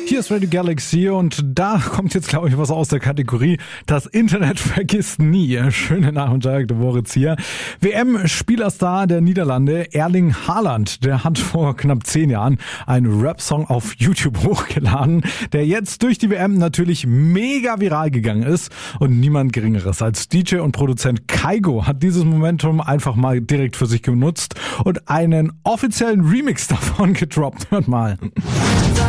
Hier ist Radio Galaxy und da kommt jetzt, glaube ich, was aus der Kategorie Das Internet vergisst nie. Schönen Nachmittag, der Moritz hier. WM-Spielerstar der Niederlande, Erling Haaland, der hat vor knapp 10 Jahren einen Rap-Song auf YouTube hochgeladen, der jetzt durch die WM natürlich mega viral gegangen ist. Und niemand Geringeres als DJ und Produzent Kygo hat dieses Momentum einfach mal direkt für sich genutzt und einen offiziellen Remix davon gedroppt. Hört mal.